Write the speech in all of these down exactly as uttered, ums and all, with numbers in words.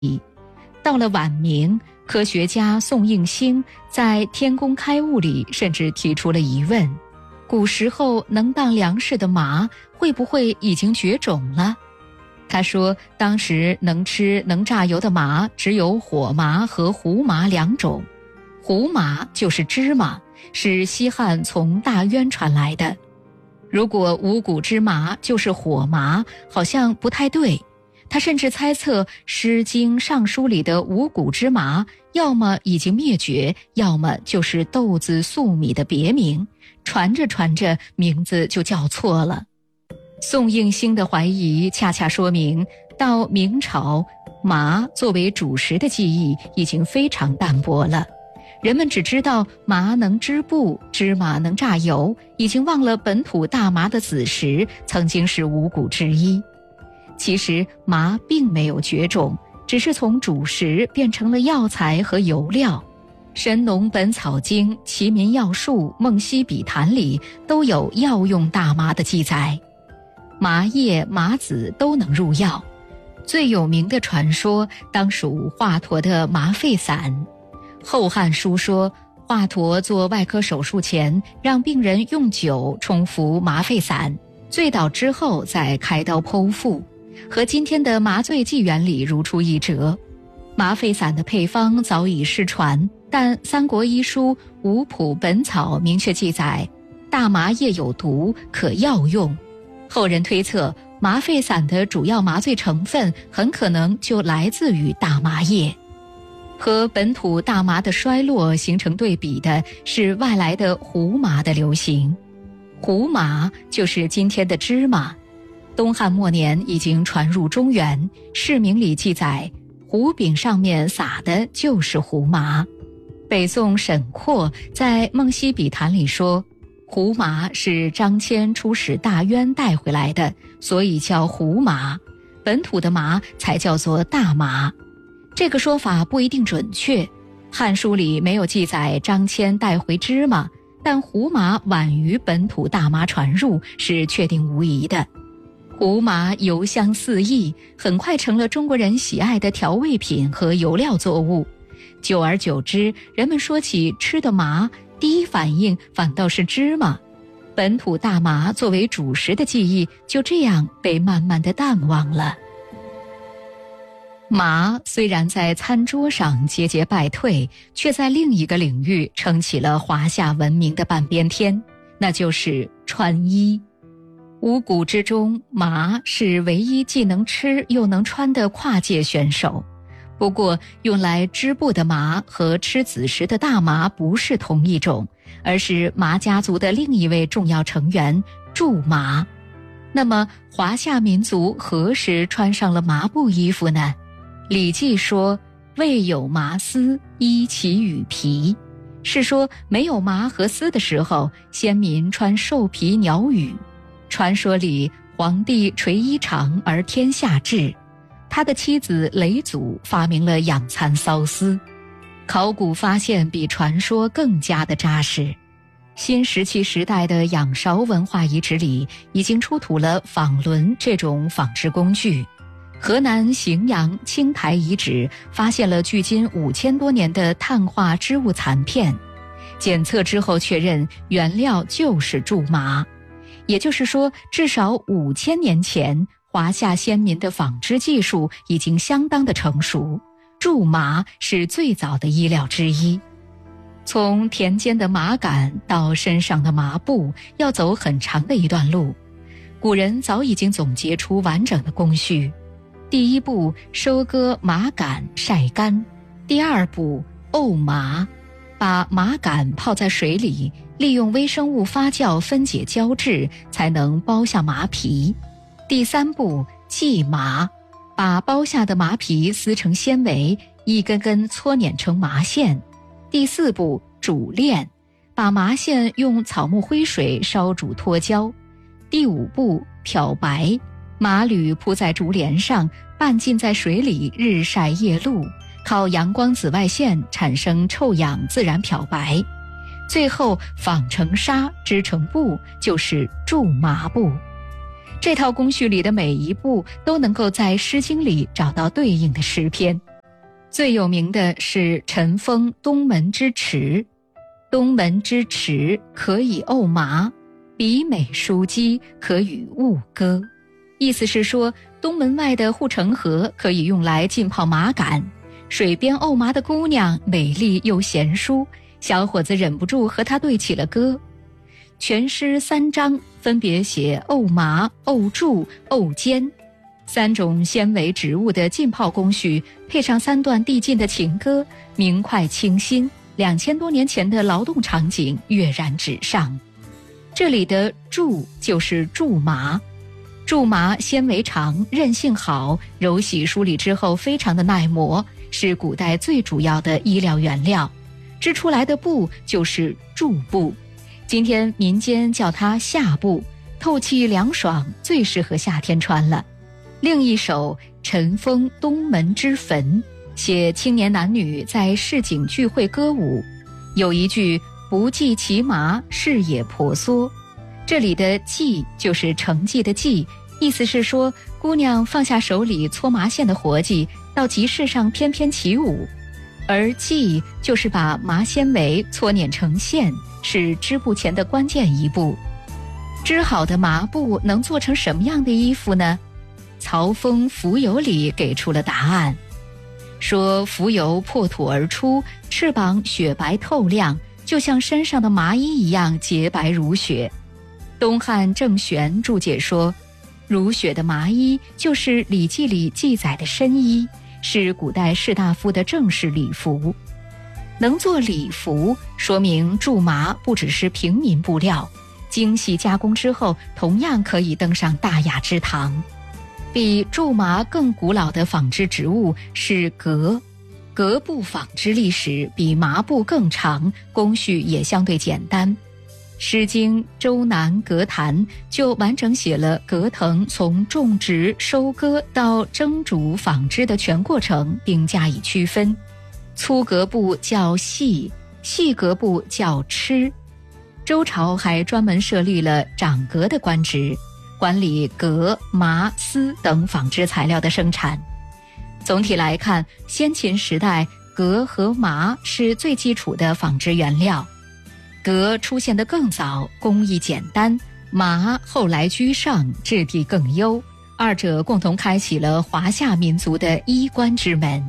到了晚明，科学家宋应星在《天工开物》里甚至提出了疑问：古时候能当粮食的麻会不会已经绝种了？他说，当时能吃能榨油的麻只有火麻和胡麻两种。胡麻就是芝麻，是西汉从大渊传来的。如果五谷之麻就是火麻，好像不太对。他甚至猜测《诗经》《尚书》里的五谷之麻要么已经灭绝，要么就是豆子粟米的别名，传着传着名字就叫错了。宋应星的怀疑恰恰说明，到明朝，麻作为主食的记忆已经非常淡薄了。人们只知道麻能织布，芝麻能榨油，已经忘了本土大麻的子实曾经是五谷之一。其实麻并没有绝种，只是从主食变成了药材和油料。《神农本草经》《齐民要术》《梦溪笔谈》里都有药用大麻的记载。麻叶、麻籽都能入药，最有名的传说当属华佗的麻沸散。《后汉书》说，华佗做外科手术前，让病人用酒冲服麻沸散，醉倒之后再开刀剖腹，和今天的麻醉剂原理如出一辙。麻沸散的配方早已失传，但《三国医书·五谱本草》明确记载，大麻叶有毒，可药用。后人推测，麻沸散的主要麻醉成分很可能就来自于大麻叶。和本土大麻的衰落形成对比的是外来的胡麻的流行。胡麻就是今天的芝麻。东汉末年已经传入中原，释名里记载，胡饼上面撒的就是胡麻。北宋沈括在《梦溪笔谈》里说，胡麻是张骞出使大渊带回来的，所以叫胡麻，本土的麻才叫做大麻。这个说法不一定准确，《汉书》里没有记载张骞带回芝麻，但胡麻晚于本土大麻传入是确定无疑的。胡麻油香四溢，很快成了中国人喜爱的调味品和油料作物。久而久之，人们说起吃的麻，第一反应反倒是芝麻。本土大麻作为主食的记忆就这样被慢慢的淡忘了。麻虽然在餐桌上节节败退，却在另一个领域撑起了华夏文明的半边天，那就是穿衣。五谷之中，麻是唯一既能吃又能穿的跨界选手。不过用来织布的麻和吃子时的大麻不是同一种，而是麻家族的另一位重要成员苎麻。那么华夏民族何时穿上了麻布衣服呢？礼记说，未有麻丝，衣其羽皮，是说没有麻和丝的时候，先民穿兽皮鸟羽。传说里，皇帝垂衣长而天下治，他的妻子嫘祖发明了养蚕缫丝。考古发现比传说更加的扎实。新石器时代的仰韶文化遗址里已经出土了纺轮这种纺织工具。河南荥阳青台遗址发现了距今五千多年的碳化织物残片，检测之后确认原料就是苎麻。也就是说，至少五千年前，华夏先民的纺织技术已经相当的成熟，苎麻是最早的衣料之一。从田间的麻杆到身上的麻布，要走很长的一段路。古人早已经总结出完整的工序。第一步，收割麻杆晒干；第二步，沤麻，把麻杆泡在水里，利用微生物发酵分解胶质，才能剥下麻皮。第三步，系麻，把剥下的麻皮撕成纤维，一根根搓捻成麻线。第四步，煮炼，把麻线用草木灰水烧煮脱胶。第五步，漂白，麻缕铺在竹帘上，半浸在水里日晒夜露，靠阳光紫外线产生臭氧自然漂白。最后纺成纱织成布，就是苎麻布。这套工序里的每一步都能够在《诗经》里找到对应的诗篇。 最有名的是尘封东门之池。东门之池可以沤麻，比美书机可与物歌。意思是说，东门外的护城河可以用来浸泡麻杆，水边沤麻的姑娘美丽又贤淑，小伙子忍不住和她对起了歌。全诗三章分别写沤麻、沤柱、沤尖三种纤维植物的浸泡工序，配上三段递进的情歌，明快清新，两千多年前的劳动场景跃然纸上。这里的苎就是苎麻，苎麻纤维长，韧性好，揉洗梳理之后非常的耐磨，是古代最主要的医疗原料。织出来的布就是苎布，今天民间叫它夏布，透气凉爽，最适合夏天穿了。另一首《尘封东门之坟》写青年男女在市井聚会歌舞，有一句不计其麻，事也婆娑。这里的计就是成绩的计，意思是说姑娘放下手里搓麻线的活计，到集市上翩翩起舞。而计就是把麻纤维搓捻成线，是织布前的关键一步。织好的麻布能做成什么样的衣服呢？曹风《蜉蝣》里给出了答案，说蜉蝣破土而出，翅膀雪白透亮，就像身上的麻衣一样洁白如雪。东汉郑玄注解说，如雪的麻衣就是《礼记》里记载的深衣，是古代士大夫的正式礼服。能做礼服，说明苎麻不只是平民布料，精细加工之后同样可以登上大雅之堂。比苎麻更古老的纺织植物是革，革布纺织历史比麻布更长，工序也相对简单。《诗经·周南革坛》就完整写了革藤从种植、收割到蒸煮纺织的全过程，并加以区分。粗革布叫细，细革布叫螭。周朝还专门设立了长革的官职，管理革、麻、丝等纺织材料的生产。总体来看，先秦时代革和麻是最基础的纺织原料，革出现得更早，工艺简单，麻后来居上，质地更优，二者共同开启了华夏民族的衣冠之门。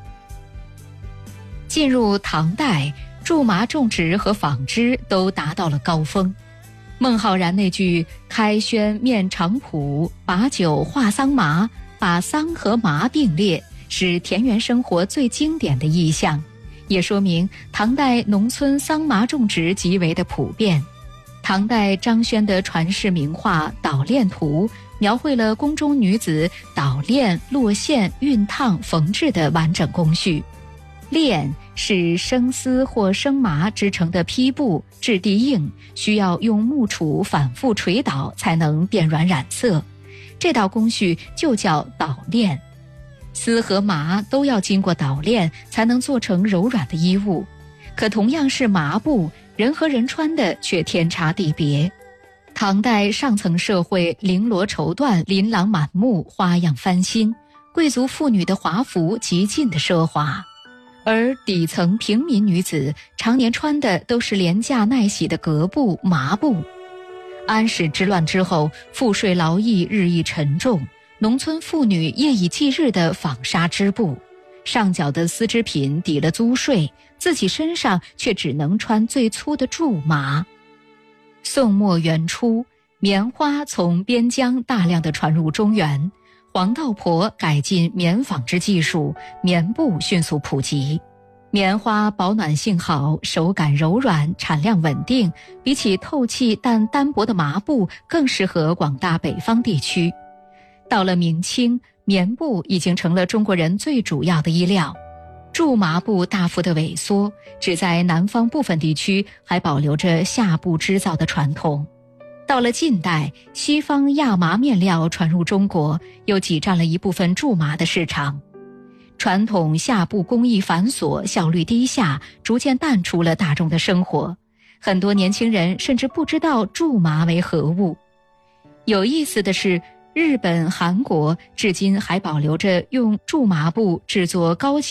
进入唐代，苎麻种植和纺织都达到了高峰。孟浩然那句开轩面场圃，把酒话桑麻，把桑和麻并列，是田园生活最经典的意象，也说明唐代农村桑麻种植极为的普遍。唐代张轩的传世名画《捣练图》描绘了宫中女子捣练、落线、熨烫、缝制的完整工序。练是生丝或生麻织成的坯布，质地硬，需要用木杵反复捶捣才能变软染色，这道工序就叫捣练。丝和麻都要经过捣练才能做成柔软的衣物，可同样是麻布，人和人穿的却天差地别。唐代上层社会绫罗绸缎，琳琅满目，花样翻新，贵族妇女的华服极尽的奢华，而底层平民女子常年穿的都是廉价耐洗的革布、麻布。安史之乱之后，赋税劳役日益沉重，农村妇女夜以继日的纺纱织布，上缴的丝织品抵了租税，自己身上却只能穿最粗的苎麻。宋末元初，棉花从边疆大量的传入中原，黄道婆改进棉纺织技术，棉布迅速普及。棉花保暖性好，手感柔软，产量稳定，比起透气但单薄的麻布更适合广大北方地区。到了明清，棉布已经成了中国人最主要的衣料。苎麻布大幅的萎缩，只在南方部分地区还保留着夏布织造的传统。到了近代，西方亚麻面料传入中国，又挤占了一部分苎麻的市场。传统夏布工艺繁琐，效率低下，逐渐淡出了大众的生活。很多年轻人甚至不知道苎麻为何物。有意思的是，日本、韩国至今还保留着用苎麻布制作高